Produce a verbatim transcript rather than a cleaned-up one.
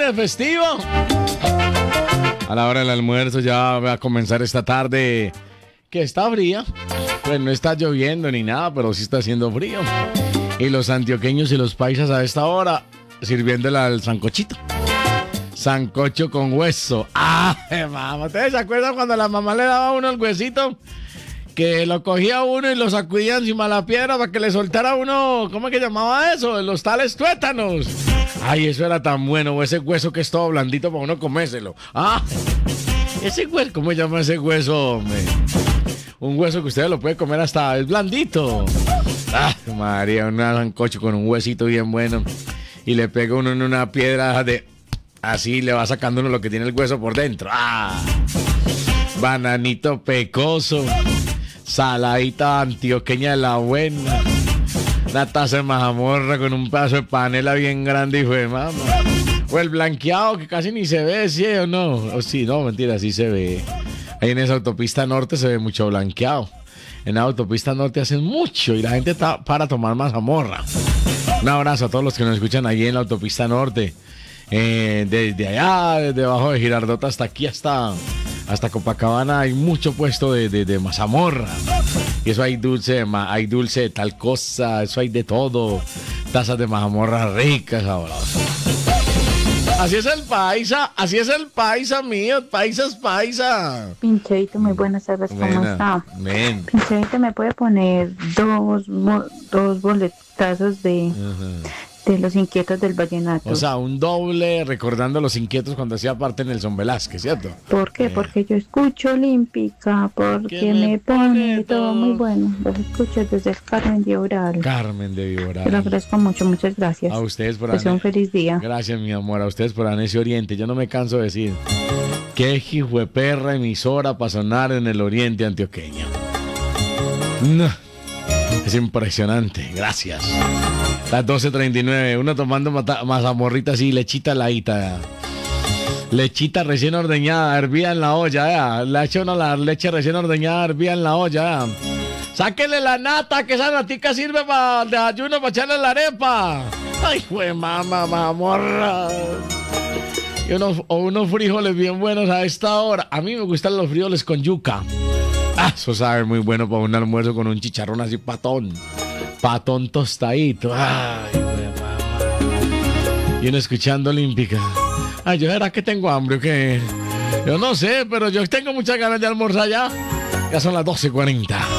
viernes festivo. A la hora del almuerzo ya va a comenzar esta tarde que está fría. Pues no está lloviendo ni nada, pero sí está haciendo frío. Y los antioqueños y los paisas a esta hora sirviéndole al sancochito. Sancocho con hueso. ¡Ah, mamá! ¿Ustedes se acuerdan cuando la mamá le daba a uno el huesito? Que lo cogía uno y lo sacudía encima de la piedra para que le soltara uno, ¿cómo es que llamaba eso? Los tales tuétanos. Ay, eso era tan bueno, ese hueso que es todo blandito para uno comérselo. Ah, ese hueso, ¿cómo se llama ese hueso, hombre? Un hueso que usted lo puede comer hasta, es blandito. Ah, María, un sancocho con un huesito bien bueno. Y le pega uno en una piedra de... Así le va sacando uno lo que tiene el hueso por dentro. Ah, bananito pecoso. Saladita antioqueña de la buena. Una taza de mazamorra con un pedazo de panela bien grande, hijo de mamá. O el blanqueado que casi ni se ve, ¿sí o no? O sí, no, mentira, sí se ve. Ahí en esa autopista norte se ve mucho blanqueado. En la autopista norte hacen mucho y la gente está para tomar mazamorra. Un abrazo a todos los que nos escuchan ahí en la autopista norte. Eh, desde allá, desde abajo de Girardota hasta aquí, hasta... Hasta Copacabana hay mucho puesto de, de, de mazamorra. Y eso hay dulce, hay dulce de tal cosa, eso hay de todo. Tazas de mazamorra ricas, sabrosas. Así es el paisa, así es el paisa mío, paisa es paisa. Pincheito, muy buenas tardes, ¿cómo Buena. está? Men. Pincheito, ¿me puede poner dos, dos boletazos de... Uh-huh. De los inquietos del vallenato? O sea, un doble recordando a los inquietos cuando hacía parte Nelson Velázquez, ¿cierto? ¿Por qué? Eh. Porque yo escucho Olímpica, porque me, me pone todo, todo muy bueno. Los escucho desde el Carmen de Oral. Carmen de Oral. Te lo agradezco mucho, muchas gracias. A ustedes por haber. Un feliz día. Gracias, mi amor, a ustedes por ese oriente. Yo no me canso de decir. Qué hijueperra emisora para sonar en el oriente antioqueño. No. Es impresionante, gracias. Las doce treinta y nueve, uno tomando mazamorrita así, lechita laita. Lechita recién ordeñada, hervida en la olla, ¿eh? Le echa uno la leche recién ordeñada, hervida en la olla, ¿eh? Sáquenle la nata, que esa natica sirve para el desayuno, para echarle la arepa. Ay, güey, mamá, mamorra. Y unos, o unos frijoles bien buenos a esta hora. A mí me gustan los frijoles con yuca. Ah, eso sabe muy bueno para un almuerzo con un chicharrón así patón. Patón tostadito. Ay, güey, mamá. Y uno escuchando Olímpica. Ay, yo era que tengo hambre o qué. Yo no sé, pero yo tengo muchas ganas de almorzar ya. Ya son las doce cuarenta.